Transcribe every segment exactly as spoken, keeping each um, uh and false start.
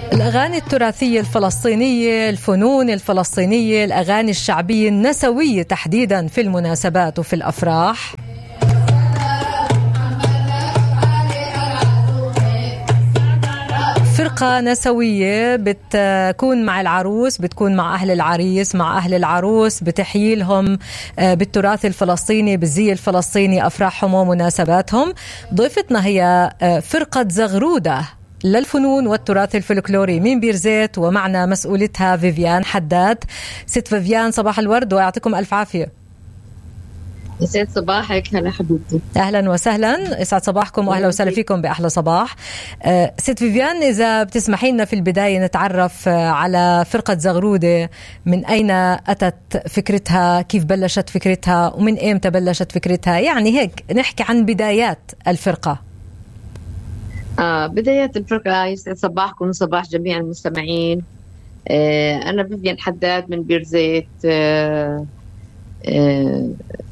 الأغاني التراثية الفلسطينية، الفنون الفلسطينية، الأغاني الشعبية النسوية تحديدا في المناسبات وفي الأفراح. فرقة نسوية بتكون مع العروس، بتكون مع أهل العريس، مع أهل العروس، بتحيي لهم بالتراث الفلسطيني، بالزي الفلسطيني أفراحهم ومناسباتهم. ضيفتنا هي فرقة زغرودة للفنون والتراث الفلكلوري من بيرزيت، ومعنا مسؤولتها فيفيان حداد. ست فيفيان، صباح الورد ويعطيكم ألف عافية. يسعد صباحك. هلا حبيبتي، أهلا وسهلا، يسعد صباحكم وأهلا وسهلا فيكم بأحلى صباح. ست فيفيان، إذا بتسمحي لنا في البداية نتعرف على فرقة زغرودة، من أين أتت فكرتها، كيف بلشت فكرتها، ومن إمتى بلشت فكرتها، يعني هيك نحكي عن بدايات الفرقة. آه بدايات الفرقة. يسعد صباحكم وصباح جميع المستمعين. آه أنا فيفيان حداد من بيرزيت. آه آه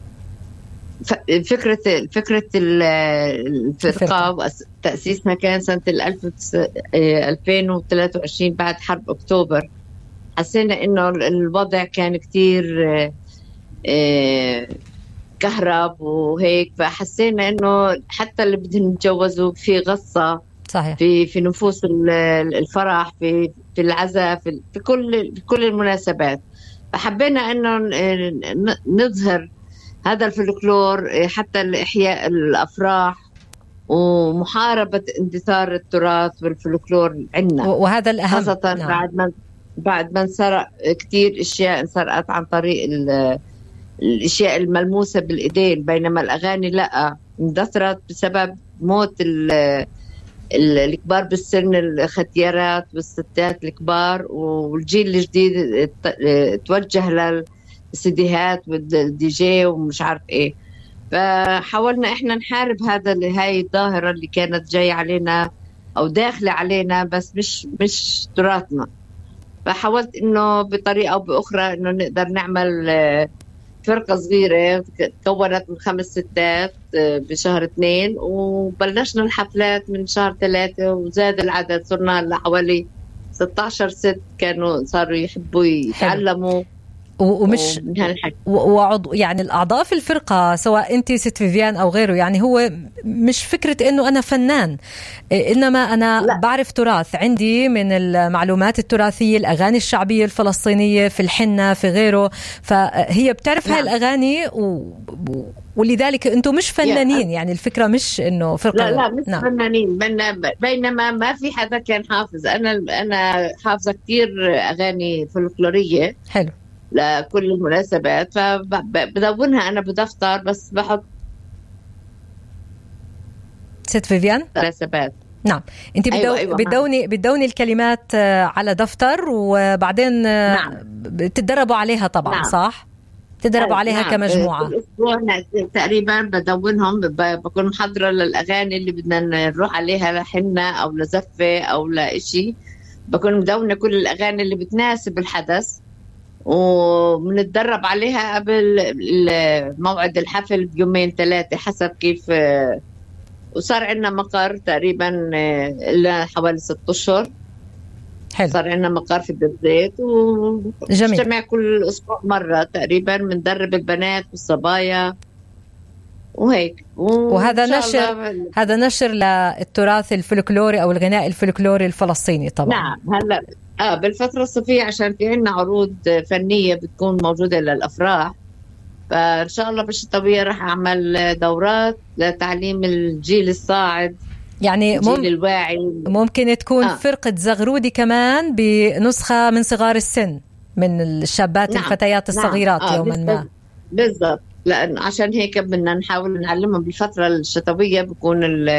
فكرة فكرة الفرقة تأسيسنا كان سنة ألفين وثلاثة وعشرين بعد حرب أكتوبر. حسينا إنه الوضع كان كتير كهرب وهيك، فحسينا إنه حتى اللي بدهم يتجوزوا في غصة صحيح. في في نفوس الفرح، في في العزاء، في في كل في كل المناسبات. فحبينا إنه نظهر هذا الفلكلور حتى لإحياء الأفراح ومحاربة اندثار التراث والفلكلور عندنا، وهذا الأهم. خاصة نعم. بعد ما بعد ما انسرق كتير أشياء، انسرقت عن طريق الأشياء الملموسة بالإيدين، بينما الأغاني لا، اندثرت بسبب موت الكبار بالسن، الختيارات والستات الكبار، والجيل الجديد توجه لل السيديهات والدي جي ومش عارف ايه. فحاولنا احنا نحارب هذا اللي هاي الظاهرة اللي كانت جاية علينا او داخلة علينا، بس مش مش تراثنا. فحاولت انه بطريقة او باخرى انه نقدر نعمل فرقة صغيرة تكونت من خمس ستات بشهر اثنين، وبلشنا الحفلات من شهر ثلاثة، وزاد العدد، صرنا لحوالي ستة عشر ست كانوا صاروا يحبوا يتعلموا. ومش وعضو يعني الأعضاء في الفرقة، سواء أنت ست فيفيان أو غيره، يعني هو مش فكرة إنه أنا فنان، إنما أنا لا. بعرف تراث، عندي من المعلومات التراثية الأغاني الشعبية الفلسطينية في الحنة في غيره، فهي بتعرف هاي الأغاني و... ولذلك أنتم مش فنانين. يعني الفكرة مش إنه فرقة، لا لا مش نعم. فنانين، بينما ما في حدا كان حافظ. أنا أنا حافظة كتير أغاني فلكلورية حلو لكل المناسبات، فبدونها أنا بدفتر، بس بحط. ست فيفيان، مناسبات نعم، انت بدو... أيوة أيوة بدوني بدوني الكلمات على دفتر، وبعدين نعم. بتتدربوا عليها طبعا. نعم. صح، تدربوا عليها نعم. كمجموعة الأسبوع تقريبا بدونهم، بكون محضرة للأغاني اللي بدنا نروح عليها لحنة أو لزفة أو لإشي، بكون مدونة كل الأغاني اللي بتناسب الحدث، وبنتدرب عليها قبل موعد الحفل بيومين ثلاثة حسب كيف. وصار عندنا مقر تقريبا إلا حوالي ست أشهر. حلو. صار عندنا مقر في بيرزيت، ونجتمع كل أسبوع مرة تقريبا، بندرب البنات والصبايا وهيك. وهذا نشر هذا نشر للتراث الفلكلوري أو الغناء الفلكلوري الفلسطيني طبعا. نعم. هلا اه بالفترة الصيفية عشان في عنا عروض فنية بتكون موجودة للأفراح، فإن شاء الله بالشتوية راح أعمل دورات لتعليم الجيل الصاعد، يعني الجيل مم... الواعي. ممكن تكون آه. فرقة زغرودي كمان بنسخة من صغار السن، من الشابات. نعم. الفتيات الصغيرات. نعم. آه. يوما ما بالضبط، لأن عشان هيك بدنا نحاول نعلمهم بالفترة الشتوية، بكون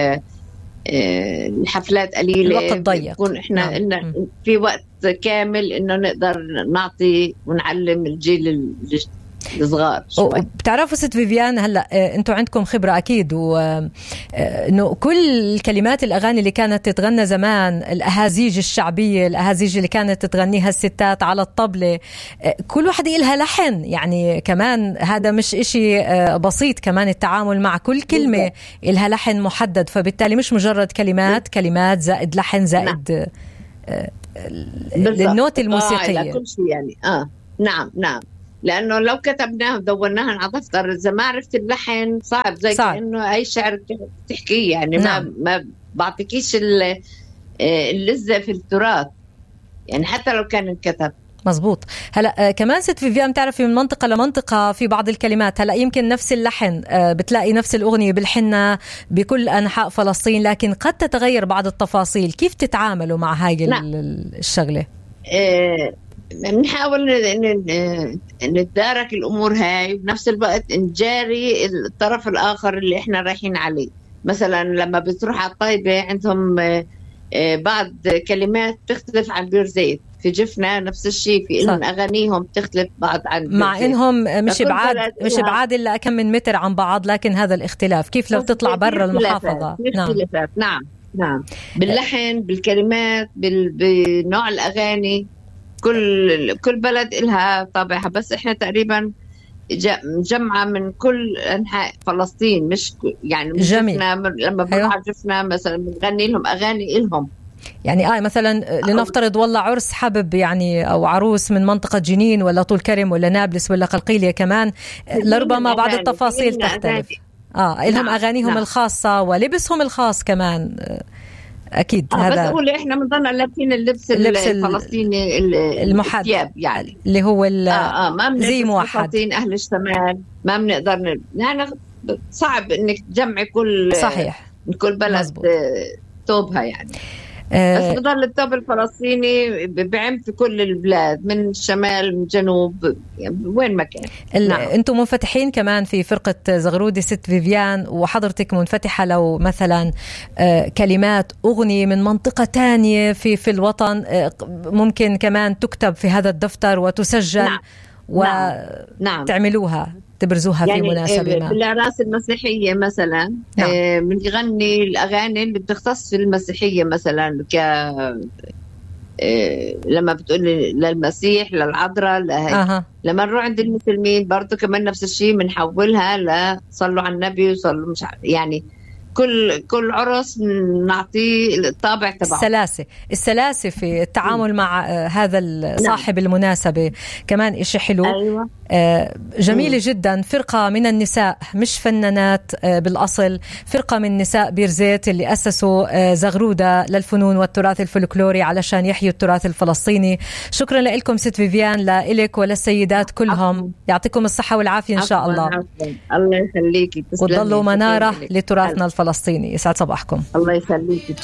الحفلات قليلة، الوقت ضيق، بكون إحنا نعم. في وقت كامل إنه نقدر نعطي ونعلم الجيل الصغار شوي. بتعرفوا ست فيفيان، هلا انتم عندكم خبره اكيد، وانه كل الكلمات الاغاني اللي كانت تتغنى زمان، الاهازيج الشعبيه، الاهازيج اللي كانت تغنيها الستات على الطبله، كل واحده لها لحن. يعني كمان هذا مش إشي بسيط، كمان التعامل مع كل كلمه لها لحن محدد، فبالتالي مش مجرد كلمات كلمات زائد لحن زائد للنوت الموسيقية كل شيء يعني آه نعم نعم لأنه لو كتبناه ودوناها على دفتر إذا ما عرفت اللحن صعب زي كأنه أي شعر تحكيه يعني نعم. ما ما بعطيكيش اللذة في التراث يعني حتى لو كان انكتب. مزبوط. هلا كمان ست فيفيان بتعرفي من منطقة لمنطقة في بعض الكلمات هلا يمكن نفس اللحن بتلاقي نفس الأغنية بالحنة بكل أنحاء فلسطين لكن قد تتغير بعض التفاصيل. كيف تتعاملوا مع هاي نعم. الشغلة؟ بنحاول نتدارك الأمور هاي وبنفس الوقت نجاري الطرف الآخر اللي إحنا رايحين عليه. مثلا لما بتروح على الطيبة عندهم بعض كلمات تختلف عن بير زيت، في جفنا نفس الشيء في إن أغانيهم تختلف بعض عن مع إنهم مش بعاد مش بعاد إلا كم من متر عن بعض لكن هذا الاختلاف كيف لو تطلع برا المحافظة. نعم. نعم نعم باللحن بالكلمات بنوع الأغاني كل كل بلد إلها طابعها بس إحنا تقريبا جمعة من كل أنحاء فلسطين مش يعني جفنا لما بنروح أيوة. جفنا مثلا بنغني لهم أغاني إلهم يعني آه مثلا لنفترض والله عرس حبب يعني أو عروس من منطقة جنين ولا طول كرم ولا نابلس ولا قلقيلية كمان لربما بعض التفاصيل تختلف. آه إلهم نعم. أغانيهم نعم. الخاصة ولبسهم الخاص كمان أكيد. آه هذا بس أقول إحنا بنضلنا لابسين اللبس, اللبس الفلسطيني المحدد يعني اللي هو آه آه ما زي موحد أهل الشمال ما بنقدر ن... يعني صعب إنك تجمعي كل صحيح كل بلد توبها يعني بس بضل التوب الفلسطيني بعم في كل البلاد من الشمال من الجنوب يعني وين ما كان. نعم. انتم منفتحين كمان في فرقة زغرودي ست فيفيان وحضرتك منفتحة لو مثلا كلمات أغنية من منطقة تانية في في الوطن ممكن كمان تكتب في هذا الدفتر وتسجل. نعم. وتعملوها نعم. تبرزوها يعني في مناسبة ما. بالأعراس المسيحية مثلا نعم. بنغني الأغاني اللي بتختص في المسيحية مثلا ك لما بتقول للمسيح للعذراء أه. لما نروح عند المسلمين برضو كمان نفس الشيء بنحولها لصلوا على النبي وصلوا مش يعني كل كل عرس نعطيه الطابع تبعه. السلاسة السلاسة في التعامل م. مع هذا صاحب نعم. المناسبة كمان إشي حلو. أيوة. جميلة جدا. فرقة من النساء مش فنانات بالأصل فرقة من نساء بير زيت اللي أسسوا زغرودة للفنون والتراث الفلكلوري علشان يحيوا التراث الفلسطيني. شكرا لكم ست فيفيان لإلك وللسيدات كلهم أفضل. يعطيكم الصحة والعافية إن شاء الله. أفضل. الله يخليكي وتضلوا منارة لتراثنا الفلسطيني. يسعد صباحكم. الله يخليكي.